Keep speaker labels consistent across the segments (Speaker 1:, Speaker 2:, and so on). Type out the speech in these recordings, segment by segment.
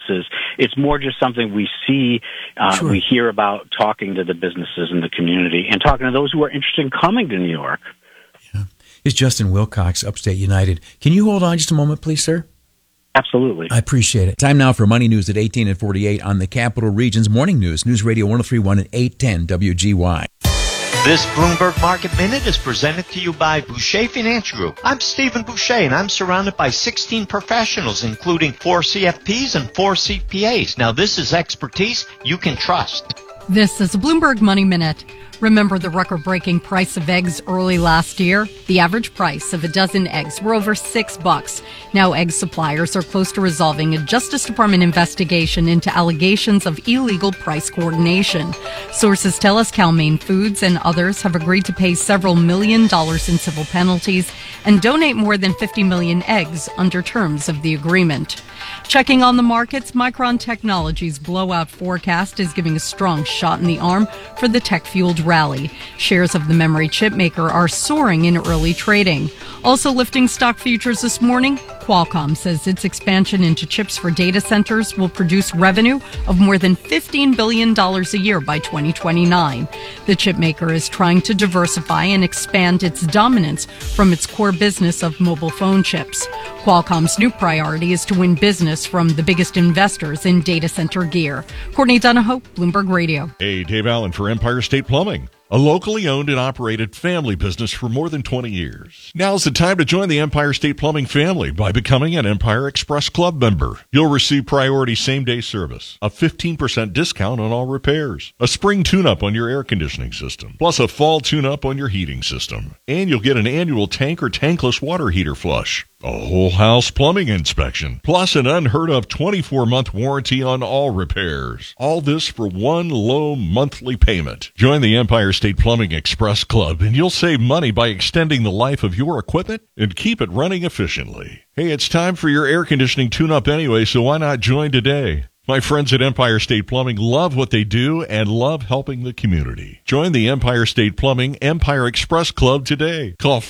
Speaker 1: businesses. It's more just something we see,
Speaker 2: Sure.
Speaker 1: we hear about, talking to the businesses in the community and talking to those who are interested in coming to New York.
Speaker 2: Yeah. It's Justin Wilcox, Upstate United. Can you hold on just a moment, please, sir?
Speaker 1: Absolutely.
Speaker 2: I appreciate it. Time now for Money News at 18 and 48 on the Capital Region's Morning News, News Radio 103.1 and 810 WGY.
Speaker 3: This Bloomberg Market Minute is presented to you by Boucher Financial Group. I'm Stephen Boucher, and I'm surrounded by 16 professionals, including 4 CFPs and 4 CPAs. Now, this is expertise you can trust.
Speaker 4: This is a Bloomberg Money Minute. Remember the record-breaking price of eggs early last year? The average price of a dozen eggs were over $6. Now egg suppliers are close to resolving a Justice Department investigation into allegations of illegal price coordination. Sources tell us Cal-Maine Foods and others have agreed to pay several $1 million in civil penalties and donate more than 50 million eggs under terms of the agreement. Checking on the markets, Micron Technology's blowout forecast is giving a strong shot in the arm for the tech-fueled rally. Shares of the memory chip maker are soaring in early trading. Also lifting stock futures this morning, Qualcomm says its expansion into chips for data centers will produce revenue of more than $15 billion a year by 2029. The chip maker is trying to diversify and expand its dominance from its core business of mobile phone chips. Qualcomm's new priority is to win business from the biggest investors in data center gear. Courtney Donahoe, Bloomberg Radio.
Speaker 5: Hey, Dave Allen for Empire State Plumbing, a locally owned and operated family business for more than 20 years. Now's the time to join the Empire State Plumbing family by becoming an Empire Express Club member. You'll receive priority same-day service, a 15% discount on all repairs, a spring tune-up on your air conditioning system, plus a fall tune-up on your heating system. And you'll get an annual tank or tankless water heater flush, a whole house plumbing inspection, plus an unheard of 24-month warranty on all repairs. All this for one low monthly payment. Join the Empire State Plumbing Express Club and you'll save money by extending the life of your equipment and keep it running efficiently. Hey, it's time for your air conditioning tune-up anyway, so why not join today? My friends at Empire State Plumbing love what they do and love helping the community. Join the Empire State Plumbing Empire Express Club today. Call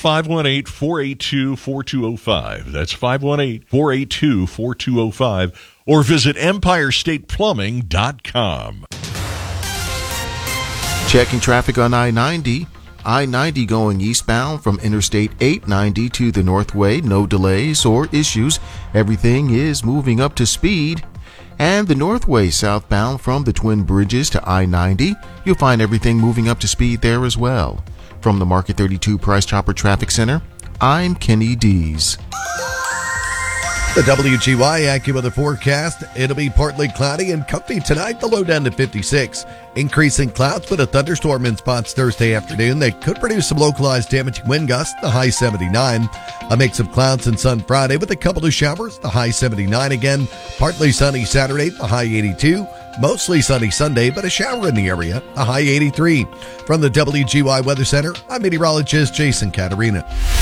Speaker 5: 518-482-4205. That's 518-482-4205. Or visit EmpireStatePlumbing.com.
Speaker 6: Checking traffic on I-90. I-90 going eastbound from Interstate 890 to the Northway. No delays or issues. Everything is moving up to speed. And the Northway southbound from the Twin Bridges to I-90, you'll find everything moving up to speed there as well. From the Market 32 Price Chopper Traffic Center, I'm Kenny Dees.
Speaker 7: The WGY AccuWeather forecast, it'll be partly cloudy and comfy tonight, the low down to 56. Increasing clouds with a thunderstorm in spots Thursday afternoon that could produce some localized damaging wind gusts, the high 79. A mix of clouds and sun Friday with a couple of showers, the high 79 again. Partly sunny Saturday, the high 82. Mostly sunny Sunday, but a shower in the area, a high 83. From the WGY Weather Center, I'm meteorologist Jason Caterina.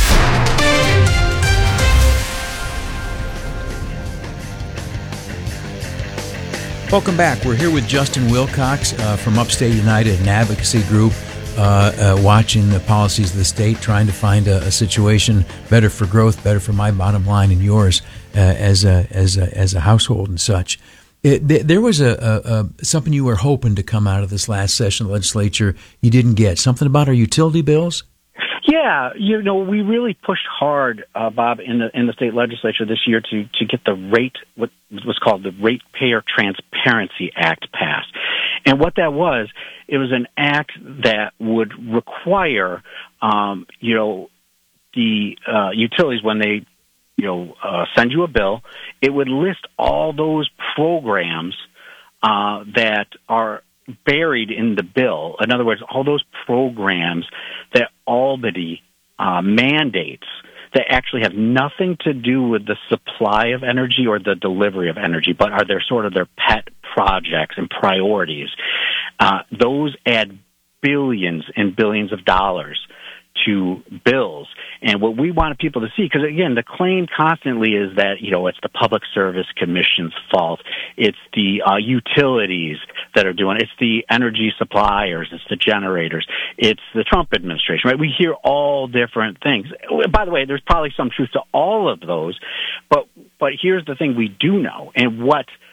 Speaker 2: Welcome back. We're here with Justin Wilcox from Upstate United, an advocacy group, watching the policies of the state, trying to find a situation better for growth, better for my bottom line and yours as a household and such. There was something you were hoping to come out of this last session of the legislature you didn't get. Something about our utility bills?
Speaker 1: Yeah, we really pushed hard, Bob, in the state legislature this year to get the what was called the Ratepayer Transparency Act passed. And what that was, it was an act that would require, the utilities when they, send you a bill, it would list all those programs that are buried in the bill. In other words, all those programs that Albany mandates that actually have nothing to do with the supply of energy or the delivery of energy, but are their pet projects and priorities. Those add billions and billions of dollars to bills. And what we wanted people to see, because again, the claim constantly is that, it's the Public Service Commission's fault. It's the utilities that are doing it. It's the energy suppliers. It's the generators. It's the Trump administration, right? We hear all different things. By the way, there's probably some truth to all of those. But here's the thing we do know, and what